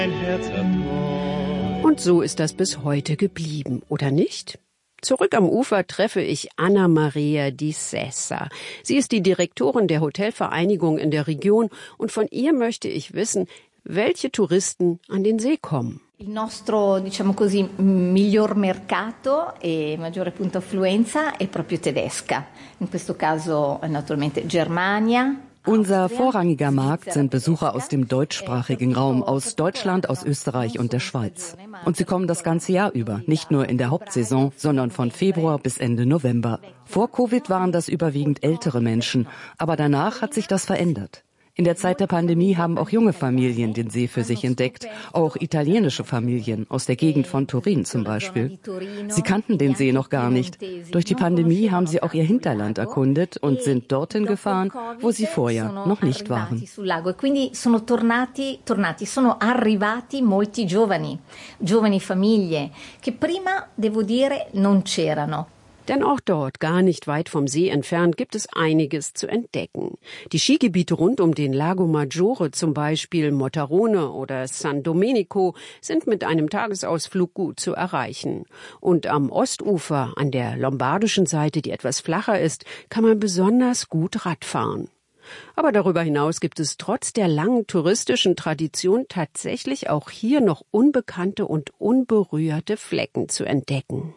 Und so ist das bis heute geblieben, oder nicht? Zurück am Ufer treffe ich Anna Maria Di Sessa. Sie ist die Direktorin der Hotelvereinigung in der Region und von ihr möchte ich wissen, welche Touristen an den See kommen. Il nostro, diciamo così, miglior mercato e maggiore punto affluenza è proprio tedesca. In questo caso naturalmente Germania. Unser vorrangiger Markt sind Besucher aus dem deutschsprachigen Raum, aus Deutschland, aus Österreich und der Schweiz. Und sie kommen das ganze Jahr über, nicht nur in der Hauptsaison, sondern von Februar bis Ende November. Vor Covid waren das überwiegend ältere Menschen, aber danach hat sich das verändert. In der Zeit der Pandemie haben auch junge Familien den See für sich entdeckt, auch italienische Familien aus der Gegend von Turin zum Beispiel. Sie kannten den See noch gar nicht. Durch die Pandemie haben sie auch ihr Hinterland erkundet und sind dorthin gefahren, wo sie vorher noch nicht waren. Quindi sono sono arrivati molti giovani famiglie che prima, devo dire, non c'erano. Denn auch dort, gar nicht weit vom See entfernt, gibt es einiges zu entdecken. Die Skigebiete rund um den Lago Maggiore, zum Beispiel Motarone oder San Domenico, sind mit einem Tagesausflug gut zu erreichen. Und am Ostufer, an der lombardischen Seite, die etwas flacher ist, kann man besonders gut Radfahren. Aber darüber hinaus gibt es trotz der langen touristischen Tradition tatsächlich auch hier noch unbekannte und unberührte Flecken zu entdecken.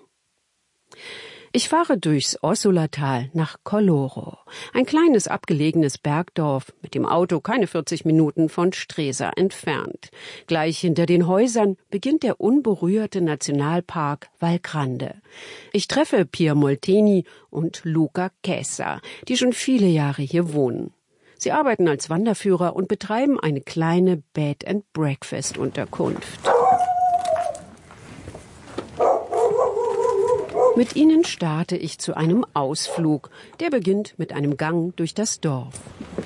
Ich fahre durchs Ossolatal nach Kolloro, ein kleines abgelegenes Bergdorf, mit dem Auto keine 40 Minuten von Stresa entfernt. Gleich hinter den Häusern beginnt der unberührte Nationalpark Val Grande. Ich treffe Pier Molteni und Luca Chessa, die schon viele Jahre hier wohnen. Sie arbeiten als Wanderführer und betreiben eine kleine Bed-and-Breakfast-Unterkunft. Mit ihnen starte ich zu einem Ausflug. Der beginnt mit einem Gang durch das Dorf.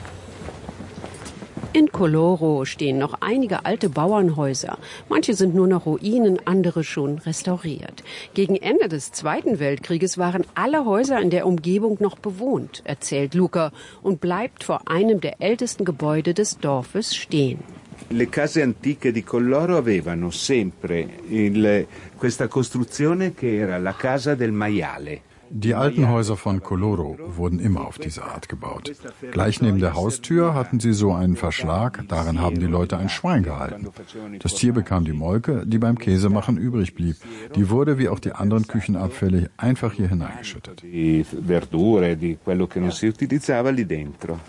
In Kolloro stehen noch einige alte Bauernhäuser. Manche sind nur noch Ruinen, andere schon restauriert. Gegen Ende des Zweiten Weltkrieges waren alle Häuser in der Umgebung noch bewohnt, erzählt Luca und bleibt vor einem der ältesten Gebäude des Dorfes stehen. Le case antiche di Kolloro avevano sempre questa costruzione che era la casa del maiale. Die alten Häuser von Kolloro wurden immer auf diese Art gebaut. Gleich neben der Haustür hatten sie so einen Verschlag, darin haben die Leute ein Schwein gehalten. Das Tier bekam die Molke, die beim Käsemachen übrig blieb. Die wurde, wie auch die anderen Küchenabfälle, einfach hier hineingeschüttet. Die verdure, di quello che non si utilizzava lì dentro.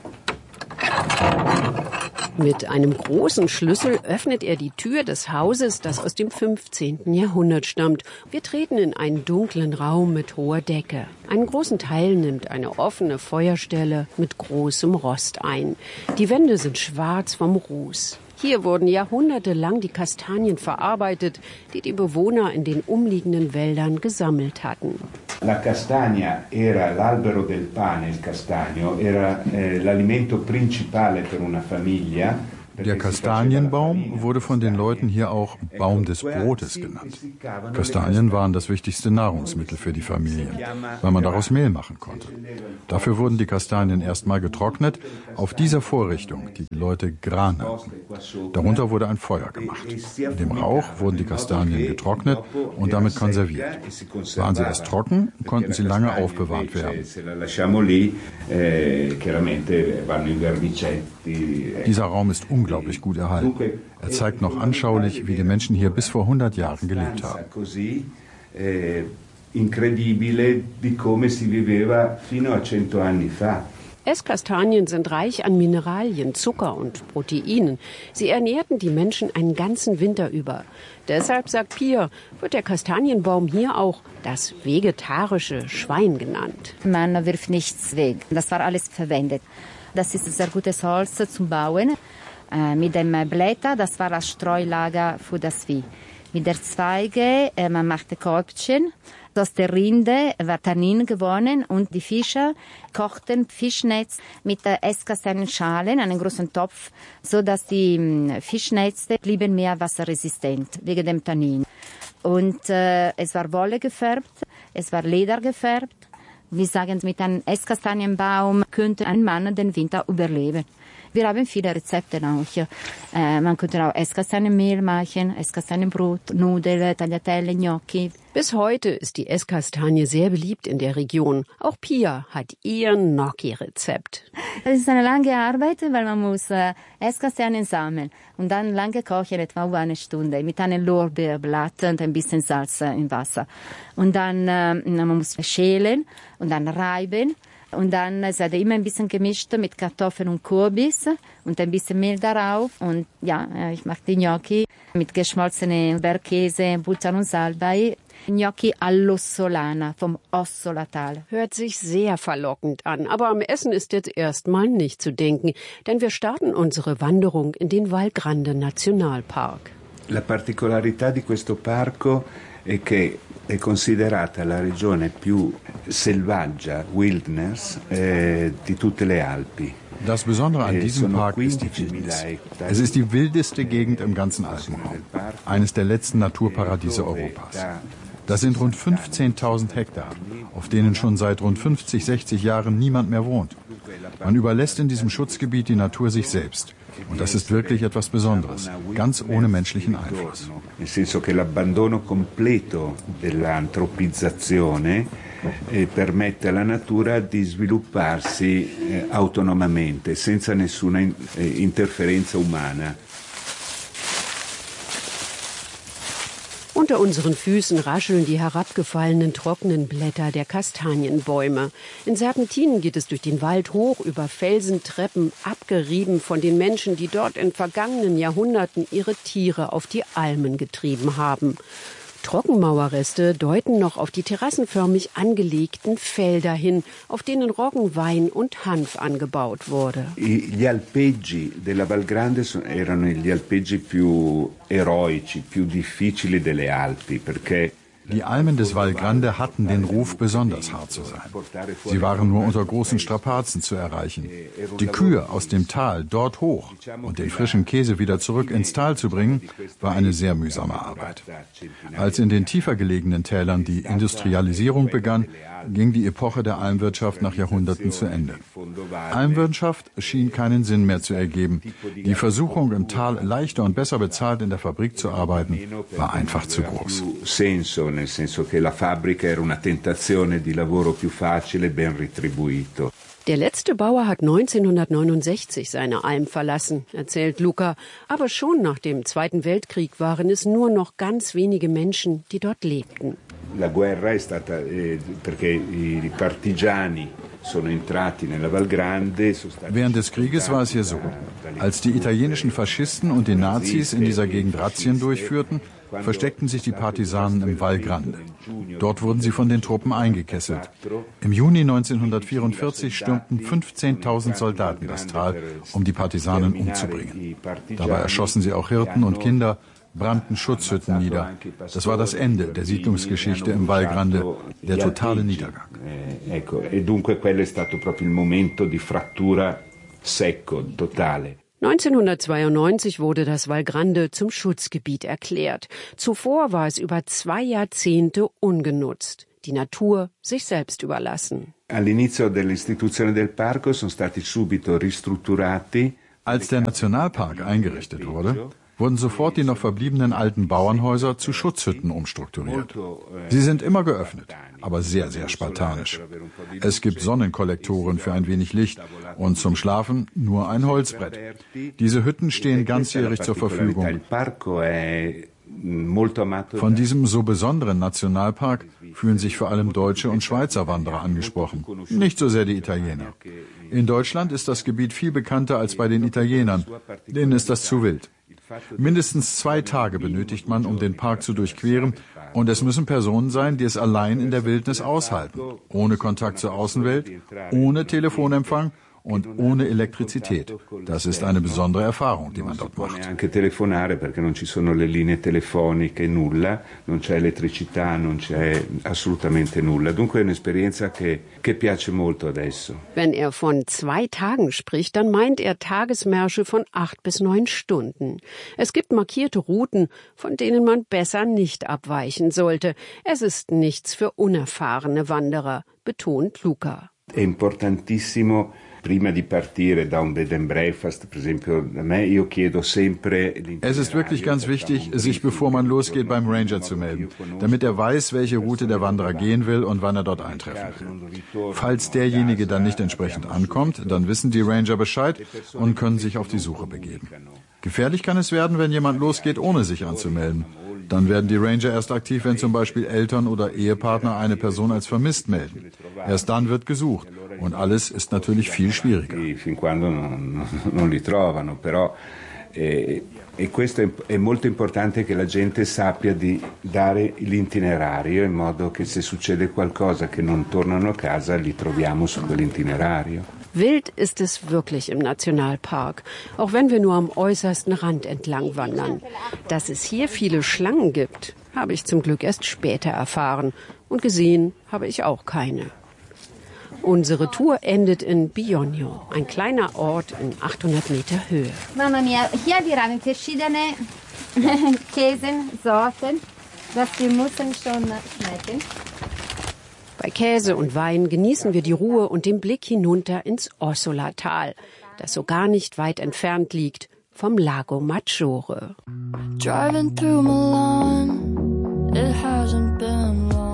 Mit einem großen Schlüssel öffnet er die Tür des Hauses, das aus dem 15. Jahrhundert stammt. Wir treten in einen dunklen Raum mit hoher Decke. Einen großen Teil nimmt eine offene Feuerstelle mit großem Rost ein. Die Wände sind schwarz vom Ruß. Hier wurden jahrhundertelang die Kastanien verarbeitet, die die Bewohner in den umliegenden Wäldern gesammelt hatten. La castagna era l'albero del pane, il castagno era l'alimento principale per una famiglia. Der Kastanienbaum wurde von den Leuten hier auch Baum des Brotes genannt. Kastanien waren das wichtigste Nahrungsmittel für die Familien, weil man daraus Mehl machen konnte. Dafür wurden die Kastanien erstmal getrocknet, auf dieser Vorrichtung, die Leute Gran nannten. Darunter wurde ein Feuer gemacht. In dem Rauch wurden die Kastanien getrocknet und damit konserviert. Waren sie erst trocken, konnten sie lange aufbewahrt werden. Dieser Raum ist unglaublich gut erhalten. Er zeigt noch anschaulich, wie die Menschen hier bis vor 100 Jahren gelebt haben. Esskastanien sind reich an Mineralien, Zucker und Proteinen. Sie ernährten die Menschen einen ganzen Winter über. Deshalb, sagt Pia, wird der Kastanienbaum hier auch das vegetarische Schwein genannt. Man wirft nichts weg. Das war alles verwendet. Das ist sehr gutes Holz zum Bauen. Mit dem Blätter, das war das Streulager für das Vieh. Mit der Zweige, man machte Körbchen. Aus der Rinde war Tannin gewonnen und die Fischer kochten Fischnetz mit Esskastanienschalen, einen großen Topf, so dass die Fischnetze blieben mehr wasserresistent wegen dem Tannin. Und es war Wolle gefärbt, es war Leder gefärbt. Wir sagen, mit einem Esskastanienbaum könnte ein Mann den Winter überleben. Wir haben viele Rezepte auch. Man könnte auch Esskastanienmehl machen, Esskastanienbrot, Nudeln, Tagliatelle, Gnocchi. Bis heute ist die Esskastanie sehr beliebt in der Region. Auch Pia hat ihr Gnocchi-Rezept. Es ist eine lange Arbeit, weil man muss Esskastanien sammeln und dann lange kochen, etwa eine Stunde, mit einem Lorbeerblatt und ein bisschen Salz im Wasser. Und dann man muss schälen und dann reiben. Und dann ist er immer ein bisschen gemischt mit Kartoffeln und Kürbis und ein bisschen Mehl darauf. Und ja, ich mache die Gnocchi mit geschmolzenem Bergkäse, Bultan und Salbei. Gnocchi all'ossolana vom Ossolatal. Hört sich sehr verlockend an, aber am Essen ist jetzt erstmal nicht zu denken, denn wir starten unsere Wanderung in den Val Grande Nationalpark. La particolarità di questo parco è che è considerata la regione più selvaggia, wilderness, di tutte le Alpi. Das Besondere an diesem Park ist die Wildnis. Es ist die wildeste Gegend im ganzen Alpenraum. Eines der letzten Naturparadiese Europas. Das sind rund 15.000 Hektar, auf denen schon seit rund 50, 60 Jahren niemand mehr wohnt. Man überlässt in diesem Schutzgebiet die Natur sich selbst. Und das ist wirklich etwas Besonderes, ganz ohne menschlichen Einfluss. Nel senso che l'abbandono completo dell'antropizzazione permette alla natura di svilupparsi autonomamente, senza nessuna interferenza umana. Unter unseren Füßen rascheln die herabgefallenen trockenen Blätter der Kastanienbäume. In Serpentinen geht es durch den Wald hoch, über Felsentreppen, abgerieben von den Menschen, die dort in vergangenen Jahrhunderten ihre Tiere auf die Almen getrieben haben. Trockenmauerreste deuten noch auf die terrassenförmig angelegten Felder hin, auf denen Roggen, Wein und Hanf angebaut wurde. Gli alpeggi della Val Grande erano gli alpeggi più eroici, più difficili delle Alpi, perché Die Almen des Val Grande hatten den Ruf, besonders hart zu sein. Sie waren nur unter großen Strapazen zu erreichen. Die Kühe aus dem Tal dort hoch und den frischen Käse wieder zurück ins Tal zu bringen, war eine sehr mühsame Arbeit. Als in den tiefer gelegenen Tälern die Industrialisierung begann, ging die Epoche der Almwirtschaft nach Jahrhunderten zu Ende. Almwirtschaft schien keinen Sinn mehr zu ergeben. Die Versuchung, im Tal leichter und besser bezahlt in der Fabrik zu arbeiten, war einfach zu groß. Nel senso che la fabbrica era una tentazione di lavoro più facile, ben retribuito. Der letzte Bauer hat 1969 seine Alm verlassen, erzählt Luca. Aber schon nach dem Zweiten Weltkrieg waren es nur noch ganz wenige Menschen, die dort lebten. La guerra è stata perché i partigiani sono entrati nella Val Grande. Während des Krieges war es hier so. Als die italienischen Faschisten und die Nazis in dieser Gegend Razzien durchführten, versteckten sich die Partisanen im Val Grande. Dort wurden sie von den Truppen eingekesselt. Im Juni 1944 stürmten 15.000 Soldaten das Tal, um die Partisanen umzubringen. Dabei erschossen sie auch Hirten und Kinder, brannten Schutzhütten nieder. Das war das Ende der Siedlungsgeschichte im Val Grande, der totale Niedergang. E dunque quello è stato proprio il momento di frattura secco, totale. 1992 wurde das Val Grande zum Schutzgebiet erklärt. Zuvor war es über 2 Jahrzehnte ungenutzt. Die Natur sich selbst überlassen. All'inizio dell'istituzione del parco sono stati subito ristrutturati. Als der Nationalpark eingerichtet wurde, wurden sofort die noch verbliebenen alten Bauernhäuser zu Schutzhütten umstrukturiert. Sie sind immer geöffnet, aber sehr, sehr spartanisch. Es gibt Sonnenkollektoren für ein wenig Licht und zum Schlafen nur ein Holzbrett. Diese Hütten stehen ganzjährig zur Verfügung. Von diesem so besonderen Nationalpark fühlen sich vor allem deutsche und Schweizer Wanderer angesprochen, nicht so sehr die Italiener. In Deutschland ist das Gebiet viel bekannter als bei den Italienern, denen ist das zu wild. Mindestens 2 Tage benötigt man, um den Park zu durchqueren, und es müssen Personen sein, die es allein in der Wildnis aushalten, ohne Kontakt zur Außenwelt, ohne Telefonempfang und ohne Elektrizität. Das ist eine besondere Erfahrung, die man dort macht. Anche telefonare perché non ci sono le linee telefoniche, nulla, non c'è elettricità, non c'è assolutamente nulla. Dunque è un'esperienza che piace molto adesso. Wenn er von 2 Tagen spricht, dann meint er Tagesmärsche von 8 bis 9 Stunden. Es gibt markierte Routen, von denen man besser nicht abweichen sollte. Es ist nichts für unerfahrene Wanderer, betont Luca. È importantissimo Es ist wirklich ganz wichtig, sich bevor man losgeht beim Ranger zu melden, damit er weiß, welche Route der Wanderer gehen will und wann er dort eintreffen will. Falls derjenige dann nicht entsprechend ankommt, dann wissen die Ranger Bescheid und können sich auf die Suche begeben. Gefährlich kann es werden, wenn jemand losgeht, ohne sich anzumelden. Dann werden die Ranger erst aktiv, wenn zum Beispiel Eltern oder Ehepartner eine Person als vermisst melden. Erst dann wird gesucht. Und alles ist natürlich viel schwieriger. E questo è molto importante che la gente sappia di dare l'itinerario in modo che se succede qualcosa che non tornano a casa li troviamo su quell'itinerario. Wild ist es wirklich im Nationalpark, auch wenn wir nur am äußersten Rand entlang wandern. Dass es hier viele Schlangen gibt, habe ich zum Glück erst später erfahren. Und gesehen habe ich auch keine. Unsere Tour endet in Bionio, ein kleiner Ort in 800 Meter Höhe. Mamma mia, hier wir haben verschiedene Käsen, Sorten, das wir müssen schon schmecken. Bei Käse und Wein genießen wir die Ruhe und den Blick hinunter ins Ossola-Tal, das so gar nicht weit entfernt liegt vom Lago Maggiore. Driving through Milan, it hasn't been long.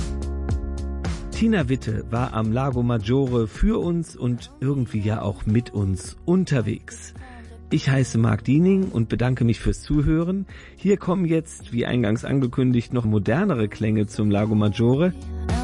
Tina Witte war am Lago Maggiore für uns und irgendwie ja auch mit uns unterwegs. Ich heiße Marc Diening und bedanke mich fürs Zuhören. Hier kommen jetzt, wie eingangs angekündigt, noch modernere Klänge zum Lago Maggiore.